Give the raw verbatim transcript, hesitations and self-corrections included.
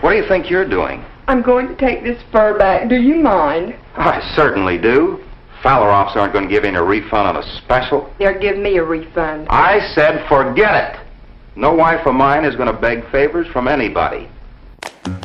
What do you think you're doing? I'm going to take this fur back. Do you mind? I certainly do. Fowler-offs aren't going to give you a refund on a special. They'll give me a refund. I said forget it. No wife of mine is going to beg favors from anybody.